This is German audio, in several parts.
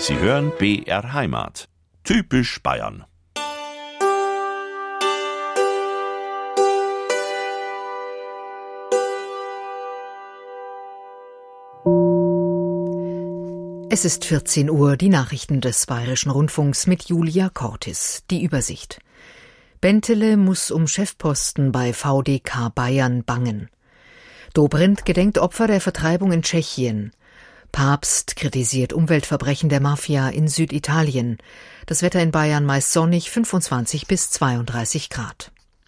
Sie hören BR Heimat. Typisch Bayern. Es ist 14 Uhr, die Nachrichten des Bayerischen Rundfunks mit Julia Cortis. Die Übersicht. Bentele muss um Chefposten bei VDK Bayern bangen. Dobrindt gedenkt Opfer der Vertreibung in Tschechien. Papst kritisiert Umweltverbrechen der Mafia in Süditalien. Das Wetter in Bayern meist sonnig, 25 bis 32 Grad.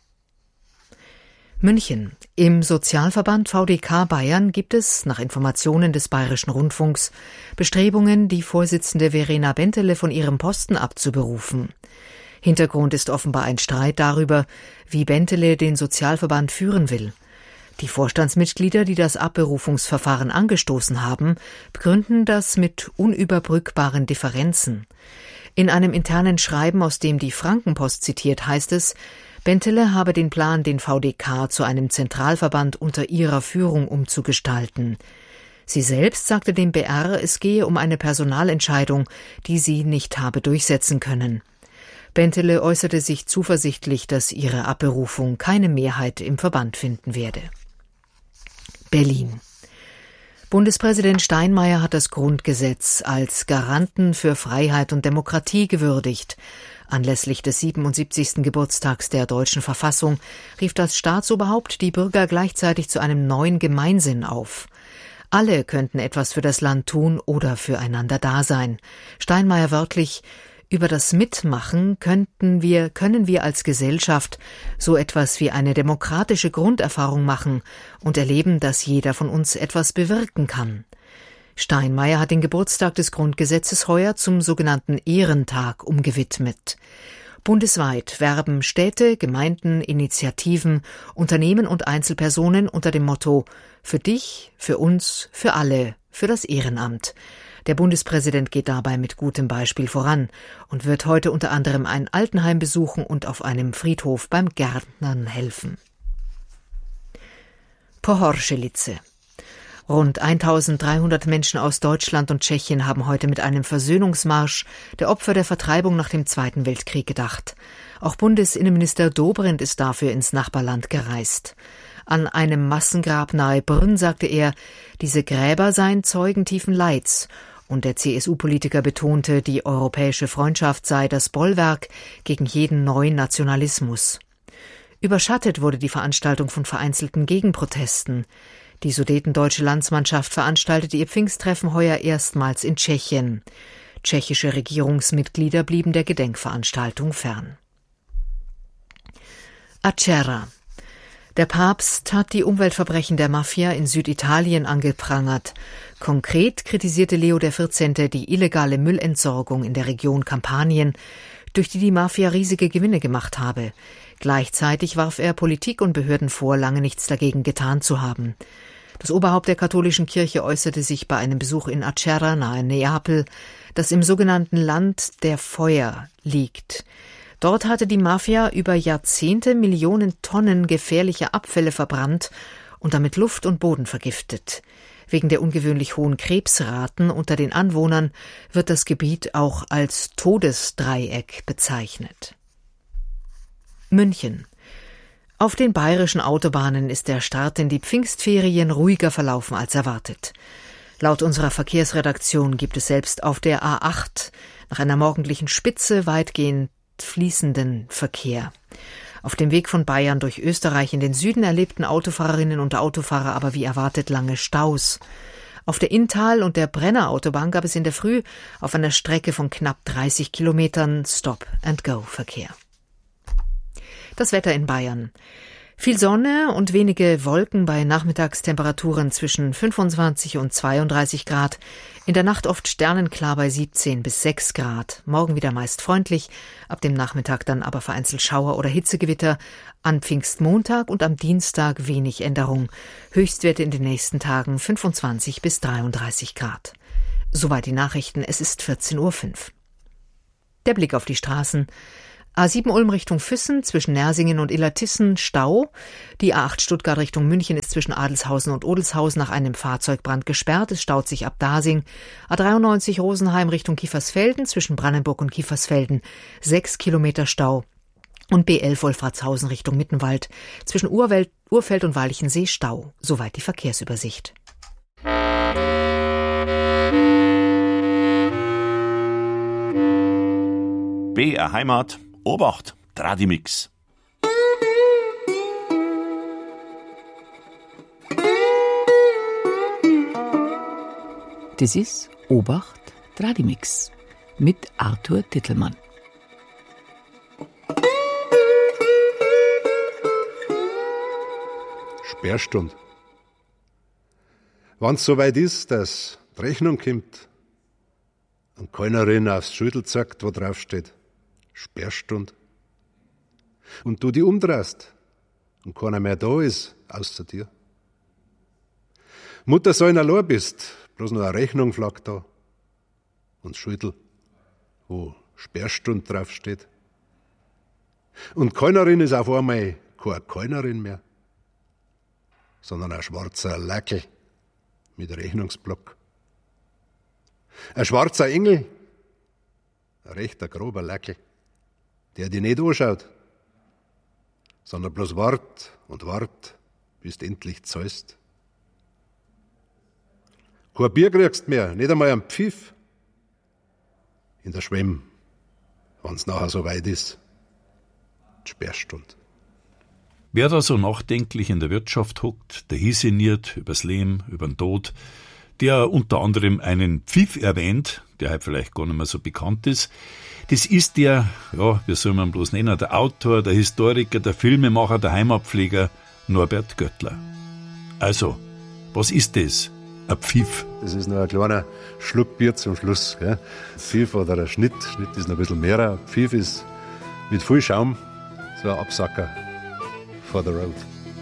München. Im Sozialverband VDK Bayern gibt es, nach Informationen des Bayerischen Rundfunks, Bestrebungen, die Vorsitzende Verena Bentele von ihrem Posten abzuberufen. Hintergrund ist offenbar ein Streit darüber, wie Bentele den Sozialverband führen will. Die Vorstandsmitglieder, die das Abberufungsverfahren angestoßen haben, begründen das mit unüberbrückbaren Differenzen. In einem internen Schreiben, aus dem die Frankenpost zitiert, heißt es, Bentele habe den Plan, den VDK zu einem Zentralverband unter ihrer Führung umzugestalten. Sie selbst sagte dem BR, es gehe um eine Personalentscheidung, die sie nicht habe durchsetzen können. Bentele äußerte sich zuversichtlich, dass ihre Abberufung keine Mehrheit im Verband finden werde. Berlin. Bundespräsident Steinmeier hat das Grundgesetz als Garanten für Freiheit und Demokratie gewürdigt. Anlässlich des 77. Geburtstags der deutschen Verfassung rief das Staatsoberhaupt die Bürger gleichzeitig zu einem neuen Gemeinsinn auf. Alle könnten etwas für das Land tun oder füreinander da sein. Steinmeier wörtlich: Über das Mitmachen können wir als Gesellschaft so etwas wie eine demokratische Grunderfahrung machen und erleben, dass jeder von uns etwas bewirken kann. Steinmeier hat den Geburtstag des Grundgesetzes heuer zum sogenannten Ehrentag umgewidmet. Bundesweit werben Städte, Gemeinden, Initiativen, Unternehmen und Einzelpersonen unter dem Motto »Für dich, für uns, für alle, für das Ehrenamt«. Der Bundespräsident geht dabei mit gutem Beispiel voran und wird heute unter anderem ein Altenheim besuchen und auf einem Friedhof beim Gärtnern helfen. Pohoršelice. Rund 1300 Menschen aus Deutschland und Tschechien haben heute mit einem Versöhnungsmarsch der Opfer der Vertreibung nach dem Zweiten Weltkrieg gedacht. Auch Bundesinnenminister Dobrindt ist dafür ins Nachbarland gereist. An einem Massengrab nahe Brünn sagte er, diese Gräber seien Zeugen tiefen Leids. Und der CSU-Politiker betonte, die europäische Freundschaft sei das Bollwerk gegen jeden neuen Nationalismus. Überschattet wurde die Veranstaltung von vereinzelten Gegenprotesten. Die sudetendeutsche Landsmannschaft veranstaltete ihr Pfingsttreffen heuer erstmals in Tschechien. Tschechische Regierungsmitglieder blieben der Gedenkveranstaltung fern. Acerra. Der Papst hat die Umweltverbrechen der Mafia in Süditalien angeprangert. Konkret kritisierte Leo XIV. Die illegale Müllentsorgung in der Region Kampanien, durch die Mafia riesige Gewinne gemacht habe. Gleichzeitig warf er Politik und Behörden vor, lange nichts dagegen getan zu haben. Das Oberhaupt der katholischen Kirche äußerte sich bei einem Besuch in Acerra nahe Neapel, das im sogenannten Land der Feuer liegt. Dort hatte die Mafia über Jahrzehnte Millionen Tonnen gefährlicher Abfälle verbrannt und damit Luft und Boden vergiftet. Wegen der ungewöhnlich hohen Krebsraten unter den Anwohnern wird das Gebiet auch als Todesdreieck bezeichnet. München. Auf den bayerischen Autobahnen ist der Start in die Pfingstferien ruhiger verlaufen als erwartet. Laut unserer Verkehrsredaktion gibt es selbst auf der A8 nach einer morgendlichen Spitze weitgehend fließenden Verkehr. Auf dem Weg von Bayern durch Österreich in den Süden erlebten Autofahrerinnen und Autofahrer aber wie erwartet lange Staus. Auf der Inntal- und der Brenner-Autobahn gab es in der Früh auf einer Strecke von knapp 30 Kilometern Stop-and-Go-Verkehr. Das Wetter in Bayern. Viel Sonne und wenige Wolken bei Nachmittagstemperaturen zwischen 25 und 32 Grad. In der Nacht oft sternenklar bei 17 bis 6 Grad. Morgen wieder meist freundlich, ab dem Nachmittag dann aber vereinzelt Schauer oder Hitzegewitter. An Pfingstmontag und am Dienstag wenig Änderung. Höchstwerte in den nächsten Tagen 25 bis 33 Grad. Soweit die Nachrichten, es ist 14:05 Uhr. Der Blick auf die Straßen. A7 Ulm Richtung Füssen zwischen Nersingen und Illertissen Stau. Die A8 Stuttgart Richtung München ist zwischen Adelshausen und Odelshausen nach einem Fahrzeugbrand gesperrt. Es staut sich ab Dasing. A93 Rosenheim Richtung Kiefersfelden zwischen Brannenburg und Kiefersfelden 6 Kilometer Stau. Und B11 Wolfratshausen Richtung Mittenwald zwischen Urfeld und Walchensee Stau. Soweit die Verkehrsübersicht. BR Heimat, Obacht, Tradimix. Das ist Obacht, Tradimix mit Arthur Tittelmann. Sperrstunde. Wenn's soweit ist, dass die Rechnung kommt und keiner aufs Schüttel zeigt, wo drauf steht Sperrstunde, und du die umdrehst und keiner mehr da ist, außer dir. Muttersohn allein bist, bloß noch eine Rechnung flaggt da und Schüttel, wo Sperrstunde drauf steht. Und keinerin ist auf einmal keine Keinerin mehr, sondern ein schwarzer Lackel mit Rechnungsblock. Ein schwarzer Engel, ein rechter grober Lackel, der dir nicht anschaut, sondern bloß wart, bis du endlich zahlst. Kein Bier kriegst mehr, nicht einmal einen Pfiff in der Schwemm, wenn's nachher so weit ist. Die Sperrstunde. Wer da so nachdenklich in der Wirtschaft hockt, der sinniert übers Leben, übern Tod, der unter anderem einen Pfiff erwähnt, der halt vielleicht gar nicht mehr so bekannt ist, das ist der, ja, wie soll man bloß nennen, der Autor, der Historiker, der Filmemacher, der Heimatpfleger Norbert Göttler. Also, was ist das? Ein Pfiff. Das ist noch ein kleiner Schluck Bier zum Schluss. Gell? Pfiff oder ein Schnitt. Schnitt ist noch ein bisschen mehr. Ein Pfiff ist mit viel Schaum, so ein Absacker for the road.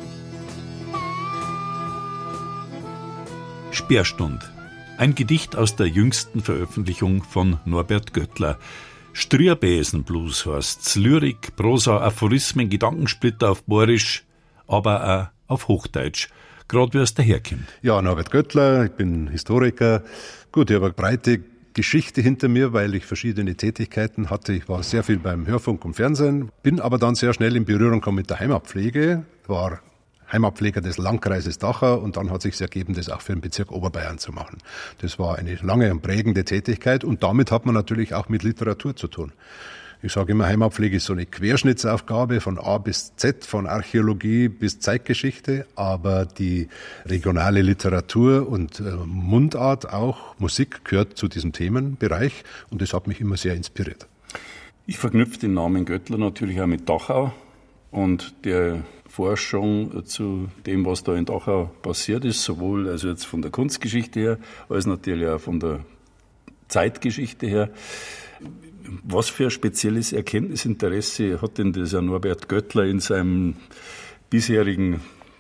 Sperrstund. Ein Gedicht aus der jüngsten Veröffentlichung von Norbert Göttler. Strierbäsenblues heißt's. Lyrik, Prosa, Aphorismen, Gedankensplitter auf Borisch, aber auch auf Hochdeutsch. Gerade wie es daherkommt. Ja, Norbert Göttler, ich bin Historiker. Gut, ich habe eine breite Geschichte hinter mir, weil ich verschiedene Tätigkeiten hatte. Ich war sehr viel beim Hörfunk und Fernsehen, bin aber dann sehr schnell in Berührung gekommen mit der Heimatpflege, war Heimatpfleger des Landkreises Dachau und dann hat sich ergeben, das auch für den Bezirk Oberbayern zu machen. Das war eine lange und prägende Tätigkeit und damit hat man natürlich auch mit Literatur zu tun. Ich sage immer, Heimatpflege ist so eine Querschnittsaufgabe von A bis Z, von Archäologie bis Zeitgeschichte, aber die regionale Literatur und Mundart, auch Musik, gehört zu diesem Themenbereich und das hat mich immer sehr inspiriert. Ich verknüpfe den Namen Göttler natürlich auch mit Dachau und der Forschung zu dem, was da in Dachau passiert ist, sowohl also jetzt von der Kunstgeschichte her, als natürlich auch von der Zeitgeschichte her. Was für ein spezielles Erkenntnisinteresse hat denn dieser Norbert Göttler in seinem bisherigen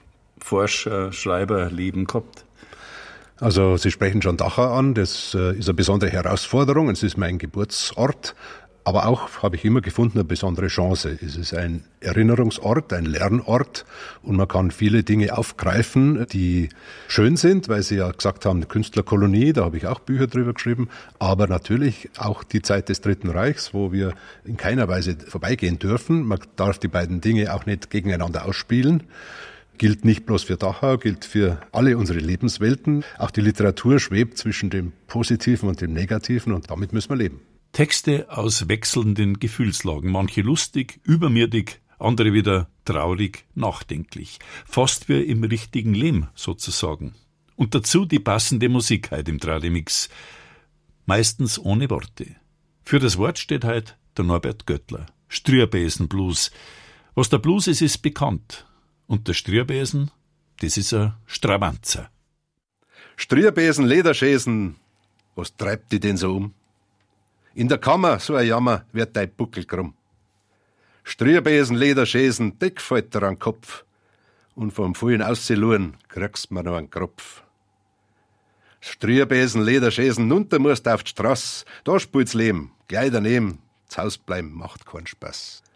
Forscher-Schreiberleben gehabt? Also Sie sprechen schon Dachau an, das ist eine besondere Herausforderung, es ist mein Geburtsort, aber auch, habe ich immer gefunden, eine besondere Chance. Es ist ein Erinnerungsort, ein Lernort und man kann viele Dinge aufgreifen, die schön sind, weil Sie ja gesagt haben, Künstlerkolonie, da habe ich auch Bücher drüber geschrieben, aber natürlich auch die Zeit des Dritten Reichs, wo wir in keiner Weise vorbeigehen dürfen. Man darf die beiden Dinge auch nicht gegeneinander ausspielen. Gilt nicht bloß für Dachau, gilt für alle unsere Lebenswelten. Auch die Literatur schwebt zwischen dem Positiven und dem Negativen und damit müssen wir leben. Texte aus wechselnden Gefühlslagen, manche lustig, übermütig, andere wieder traurig, nachdenklich. Fast wie im richtigen Leben sozusagen. Und dazu die passende Musik heute im Tradimix. Meistens ohne Worte. Für das Wort steht heute der Norbert Göttler. Strierbäsenblues. Was der Blues ist, ist bekannt. Und der Strierbäsen, das ist ein Strabanzer. Strierbäsen, Lederschäsen, was treibt die denn so um? In der Kammer, so ein Jammer, wird dein Buckel krumm. Strierbäsen, Lederschäsen, Deck fällt dir an den Kopf. Und vom vielen Ausseluren kriegst mir noch einen Kropf. Strierbäsen, Lederschäsen, nunter musst auf die Straß. Da spielt's Leben, gleich daneben, zu Haus bleiben macht keinen Spaß.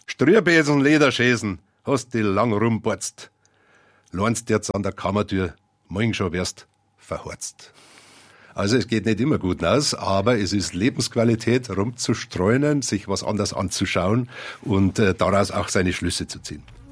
Strürbesen, Lederschäsen, hast die lang rumborzt. Lernst jetzt an der Kammertür, morgen schon wärst verhorzt. Also es geht nicht immer gut aus, aber es ist Lebensqualität, rumzustreunen, sich was anderes anzuschauen und daraus auch seine Schlüsse zu ziehen.